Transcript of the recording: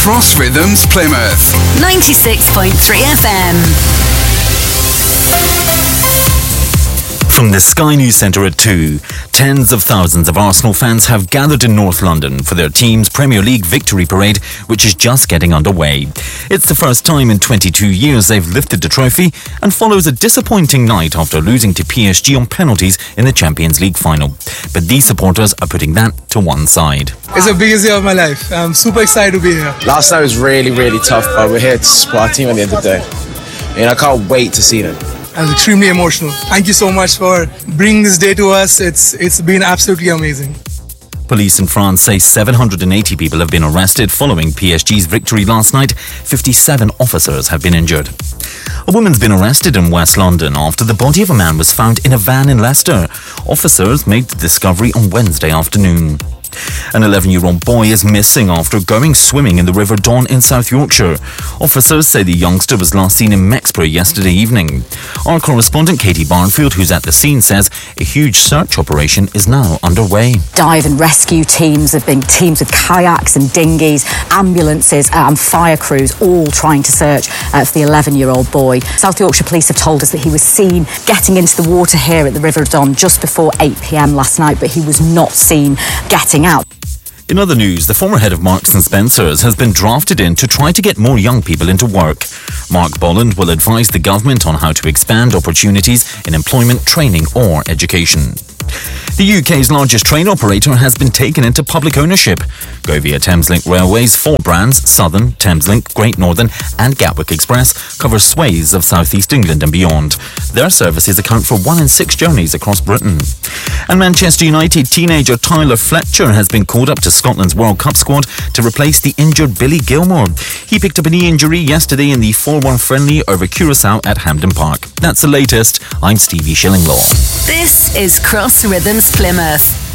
Cross Rhythms Plymouth 96.3 FM. From the Sky News Centre at 2, tens of thousands of Arsenal fans have gathered in North London for their team's Premier League victory parade, which is just getting underway. It's the first time in 22 years they've lifted the trophy and follows a disappointing night after losing to PSG on penalties in the Champions League final. But these supporters are putting that to one side. It's the biggest day of my life. I'm super excited to be here. Last night was really, really tough, but we're here to support our team at the end of the day. And I can't wait to see them. I was extremely emotional. Thank you so much for bringing this day to us. It's been absolutely amazing. Police in France say 780 people have been arrested following PSG's victory last night. 57 officers have been injured. A woman's been arrested in West London after the body of a man was found in a van in Leicester. Officers made the discovery on Wednesday afternoon. An 11-year-old boy is missing after going swimming in the River Don in South Yorkshire. Officers say the youngster was last seen in Mexborough yesterday evening. Our correspondent Katie Barnfield, who's at the scene, says a huge search operation is now underway. Dive and rescue teams have been teams with kayaks and dinghies, ambulances and fire crews all trying to search for the 11-year-old boy. South Yorkshire Police have told us that he was seen getting into the water here at the River Don just before 8 p.m. last night, but he was not seen getting out. In other news, the former head of Marks & Spencer's has been drafted in to try to get more young people into work. Mark Bolland will advise the government on how to expand opportunities in employment, training or education. The UK's largest train operator has been taken into public ownership. Go via Thameslink Railways, 4 brands, Southern, Thameslink, Great Northern and Gatwick Express, cover swathes of South East England and beyond. Their services account for 1 in 6 journeys across Britain. And Manchester United teenager Tyler Fletcher has been called up to Scotland's World Cup squad to replace the injured Billy Gilmore. He picked up a knee injury yesterday in the 4-1 friendly over Curaçao at Hampden Park. That's the latest. I'm Stevie Shillinglaw. This is Cross Rhythms Plymouth.